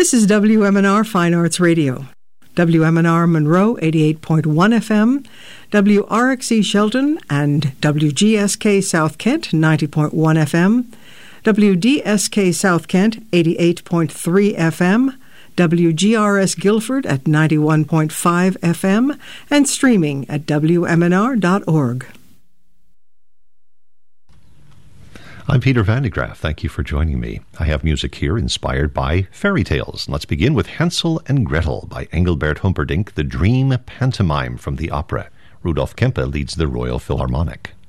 This is WMNR Fine Arts Radio. WMNR Monroe 88.1 FM, WRXE Shelton and WGSK South Kent 90.1 FM, WDSK South Kent 88.3 FM, WGRS Guilford at 91.5 FM, and streaming at WMNR.org. I'm Peter Van de Graaff. Thank you for joining me. I have music here inspired by fairy tales. Let's begin with Hansel and Gretel by Engelbert Humperdinck, the dream pantomime from the opera. Rudolf Kempe leads the Royal Philharmonic.